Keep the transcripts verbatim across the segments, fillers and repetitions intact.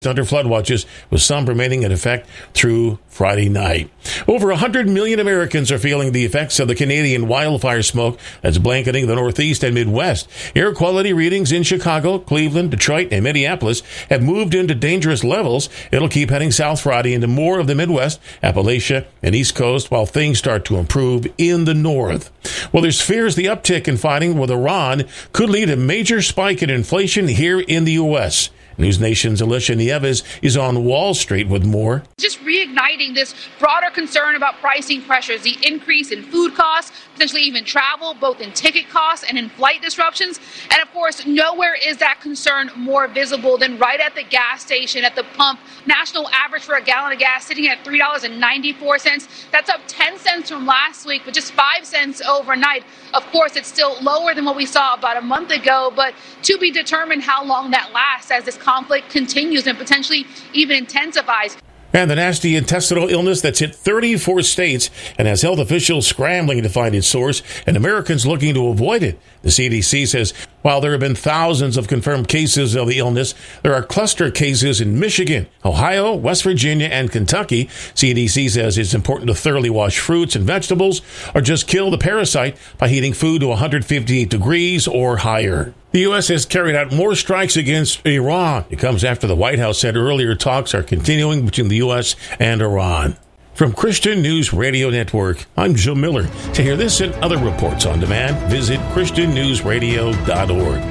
under flood watches, with some remaining in effect through Friday night. Over one hundred million Americans are feeling the effects of the Canadian wildfire smoke that's blanketing the Northeast and Midwest. Air quality readings in Chicago, Cleveland, Detroit, and Minneapolis have moved into dangerous levels. It'll keep heading south Friday into more of the Midwest, Appalachia, and East Coast, while things start to improve in the north. Well, there's fears the uptick in fighting with Iran could lead to a major spike in inflation here in the U S News Nation's Alicia Nieves is on Wall Street with more. Just reigniting this broader concern about pricing pressures, the increase in food costs, potentially even travel, both in ticket costs and in flight disruptions. And of course, nowhere is that concern more visible than right at the gas station, at the pump. National average for a gallon of gas sitting at three dollars and ninety-four cents. That's up ten cents from last week, but just five cents overnight. Of course, it's still lower than what we saw about a month ago, but to be determined how long that lasts as this conflict continues and potentially even intensifies. And the nasty intestinal illness that's hit thirty-four states and has health officials scrambling to find its source and Americans looking to avoid it. The C D C says while there have been thousands of confirmed cases of the illness, there are cluster cases in Michigan, Ohio, West Virginia, and Kentucky. C D C says it's important to thoroughly wash fruits and vegetables or just kill the parasite by heating food to one hundred fifty-eight degrees or higher. The U S has carried out more strikes against Iran. It comes after the White House said earlier talks are continuing between the U S and Iran. From Christian News Radio Network, I'm Joe Miller. To hear this and other reports on demand, visit christian news radio dot org.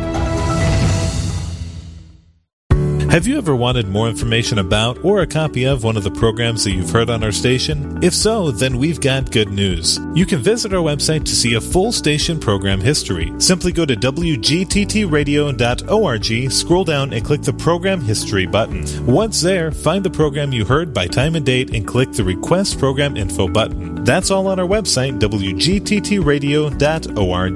Have you ever wanted more information about or a copy of one of the programs that you've heard on our station? If so, then we've got good news. You can visit our website to see a full station program history. Simply go to w g t t radio dot org, scroll down and click the Program History button. Once there, find the program you heard by time and date and click the Request Program Info button. That's all on our website, w g t t radio dot org.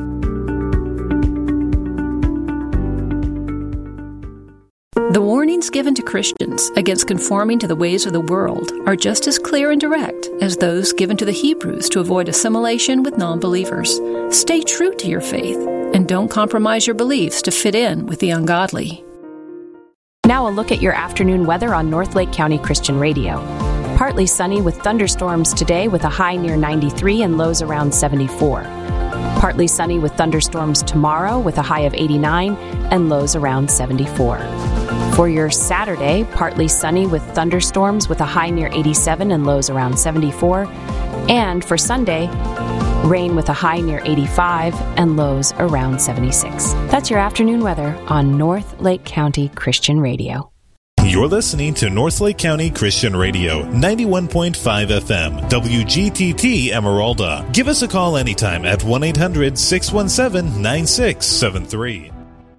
The warnings given to Christians against conforming to the ways of the world are just as clear and direct as those given to the Hebrews to avoid assimilation with non-believers. Stay true to your faith and don't compromise your beliefs to fit in with the ungodly. Now a look at your afternoon weather on North Lake County Christian Radio. Partly sunny with thunderstorms today with a high near ninety-three and lows around seventy-four. Partly sunny with thunderstorms tomorrow with a high of eighty-nine and lows around seventy-four. For your Saturday, partly sunny with thunderstorms with a high near eighty-seven and lows around seventy-four. And for Sunday, rain with a high near eighty-five and lows around seventy-six. That's your afternoon weather on North Lake County Christian Radio. You're listening to North Lake County Christian Radio, ninety-one point five F M, W G T T Emeralda. Give us a call anytime at one eight hundred six one seven nine six seven three.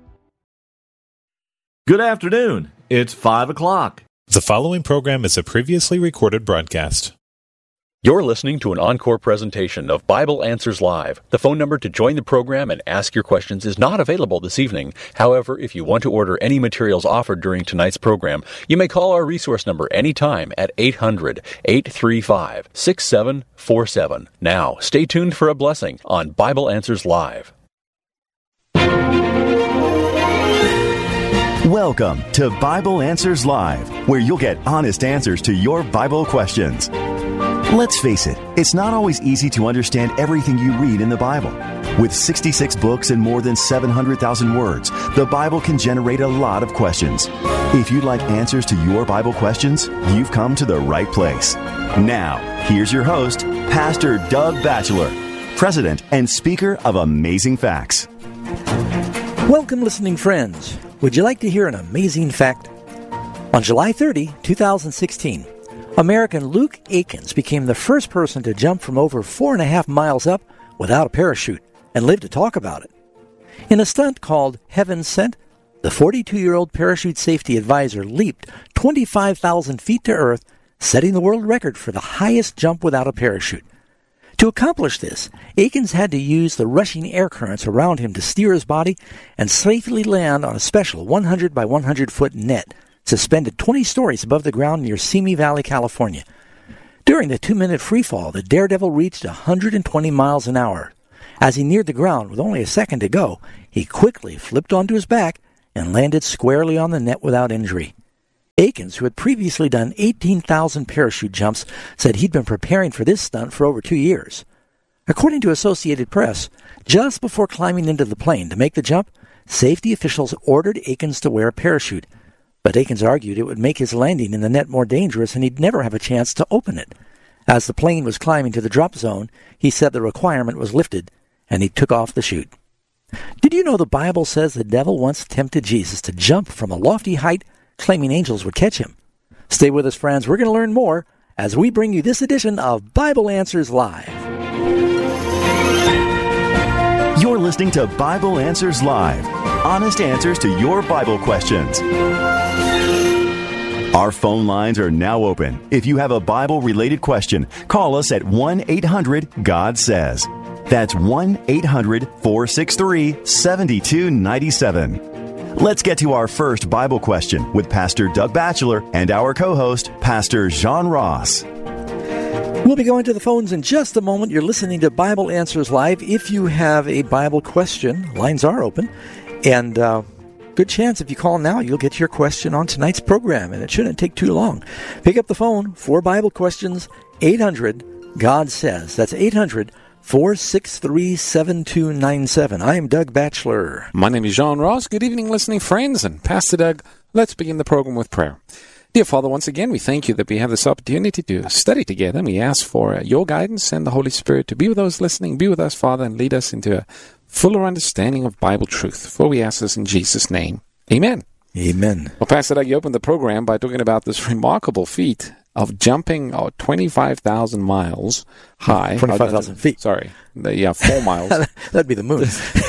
Good afternoon. It's five o'clock. The following program is a previously recorded broadcast. You're listening to an encore presentation of Bible Answers Live. The phone number to join the program and ask your questions is not available this evening. However, if you want to order any materials offered during tonight's program, you may call our resource number anytime at eight hundred eight three five six seven four seven. Now, stay tuned for a blessing on Bible Answers Live. Welcome to Bible Answers Live, where you'll get honest answers to your Bible questions. Let's face it, it's not always easy to understand everything you read in the Bible. With sixty-six books and more than seven hundred thousand words, the Bible can generate a lot of questions. If you'd like answers to your Bible questions, you've come to the right place. Now, here's your host, Pastor Doug Batchelor, President and Speaker of Amazing Facts. Welcome, listening friends. Would you like to hear an amazing fact? On July thirtieth, twenty sixteen, American Luke Aikens became the first person to jump from over four and a half miles up without a parachute and lived to talk about it. In a stunt called Heaven Sent, the forty-two-year-old parachute safety advisor leaped twenty-five thousand feet to earth, setting the world record for the highest jump without a parachute. To accomplish this, Aikens had to use the rushing air currents around him to steer his body and safely land on a special one hundred by one hundred foot net suspended twenty stories above the ground near Simi Valley, California. During the two-minute freefall, the daredevil reached one hundred twenty miles an hour. As he neared the ground with only a second to go, he quickly flipped onto his back and landed squarely on the net without injury. Akins, who had previously done eighteen thousand parachute jumps, said he'd been preparing for this stunt for over two years. According to Associated Press, just before climbing into the plane to make the jump, safety officials ordered Akins to wear a parachute. But Akins argued it would make his landing in the net more dangerous and he'd never have a chance to open it. As the plane was climbing to the drop zone, he said the requirement was lifted, and he took off the chute. Did you know the Bible says the devil once tempted Jesus to jump from a lofty height, claiming angels would catch him? Stay with us, friends. We're going to learn more as we bring you this edition of Bible Answers Live. You're listening to Bible Answers Live. Honest answers to your Bible questions. Our phone lines are now open. If you have a Bible-related question, call us at one eight hundred God says. That's one eight hundred four six three seven two nine seven. Let's get to our first Bible question with Pastor Doug Batchelor and our co-host, Pastor John Ross. We'll be going to the phones in just a moment. You're listening to Bible Answers Live. If you have a Bible question, lines are open. And uh, good chance if you call now, you'll get your question on tonight's program. And it shouldn't take too long. Pick up the phone for Bible questions, eight hundred God says. That's eight hundred four six three seven two nine seven. I am Doug Batchelor. My name is John Ross. Good evening, listening friends. And Pastor Doug, let's begin the program with prayer. Dear Father, once again, we thank you that we have this opportunity to study together. And we ask for your guidance and the Holy Spirit to be with those listening, be with us, Father, and lead us into a fuller understanding of Bible truth. For we ask this in Jesus' name. Amen. Amen. Well, Pastor Doug, you opened the program by talking about this remarkable feat of jumping oh, twenty-five thousand miles high. twenty-five thousand feet. Sorry. Yeah, four miles. That'd be the moon.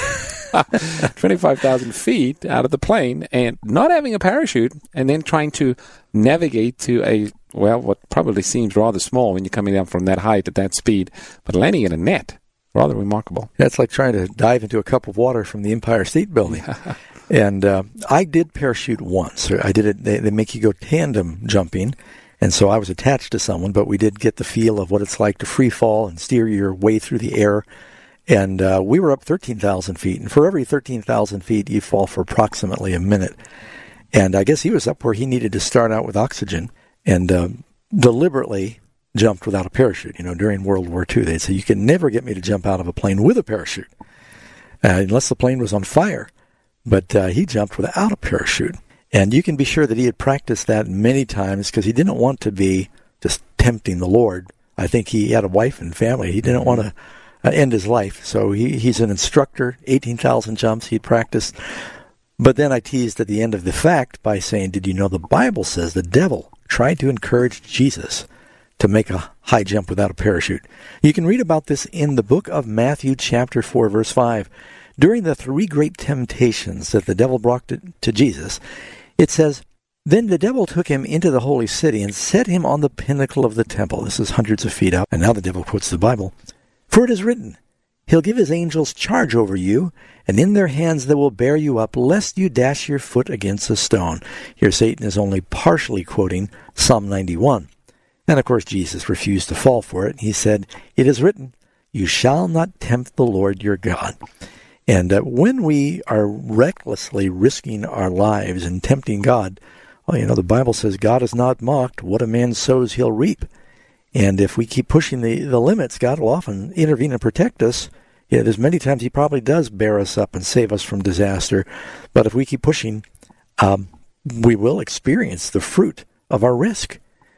twenty-five thousand feet out of the plane and not having a parachute and then trying to navigate to a, well, what probably seems rather small when you're coming down from that height at that speed, but landing in a net. Rather remarkable. That's like trying to dive into a cup of water from the Empire State Building. And uh, I did parachute once. I did it. They, they make you go tandem jumping. And so I was attached to someone, but we did get the feel of what it's like to free fall and steer your way through the air. And uh, we were up thirteen thousand feet. And for every thirteen thousand feet, you fall for approximately a minute. And I guess he was up where he needed to start out with oxygen and uh, deliberately jumped without a parachute. You know, during World War Two, they'd say, you can never get me to jump out of a plane with a parachute, uh, unless the plane was on fire. But uh, he jumped without a parachute. And you can be sure that he had practiced that many times because he didn't want to be just tempting the Lord. I think he had a wife and family. He didn't want to uh, end his life. So he, he's an instructor, eighteen thousand jumps he'd practiced. But then I teased at the end of the fact by saying, did you know the Bible says the devil tried to encourage Jesus to make a high jump without a parachute? You can read about this in the book of Matthew, chapter four, verse five. During the three great temptations that the devil brought to, to Jesus, it says, then the devil took him into the holy city and set him on the pinnacle of the temple. This is hundreds of feet up, and now the devil quotes the Bible. For it is written, he'll give his angels charge over you, and in their hands they will bear you up, lest you dash your foot against a stone. Here Satan is only partially quoting Psalm ninety-one. And of course Jesus refused to fall for it. He said, it is written, you shall not tempt the Lord your God. And uh, when we are recklessly risking our lives and tempting God, well, you know, the Bible says God is not mocked. What a man sows, he'll reap. And if we keep pushing the, the limits, God will often intervene and protect us. Yeah, there's many times he probably does bear us up and save us from disaster. But if we keep pushing, um, we will experience the fruit of our risk.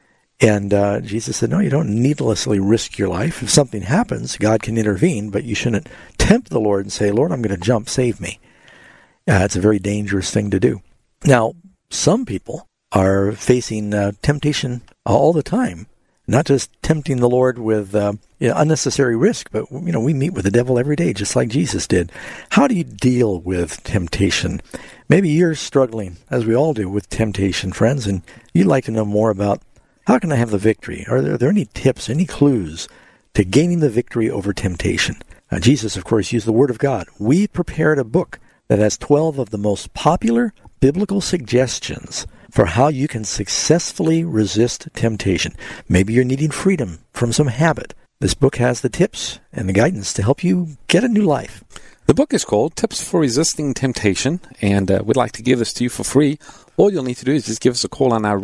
And uh, Jesus said, no, you don't needlessly risk your life. If something happens, God can intervene, but you shouldn't tempt the Lord and say, Lord, I'm going to jump, save me. Uh, it's a very dangerous thing to do. Now, some people are facing uh, temptation all the time, not just tempting the Lord with uh, you know, unnecessary risk, but you know we meet with the devil every day, just like Jesus did. How do you deal with temptation? Maybe you're struggling, as we all do, with temptation, friends, and you'd like to know more about how can I have the victory? Are there, are there any tips, any clues to gaining the victory over temptation? Uh, Jesus, of course, used the Word of God. We prepared a book that has twelve of the most popular biblical suggestions for how you can successfully resist temptation. Maybe you're needing freedom from some habit. This book has the tips and the guidance to help you get a new life. The book is called Tips for Resisting Temptation, and uh, we'd like to give this to you for free. All you'll need to do is just give us a call on our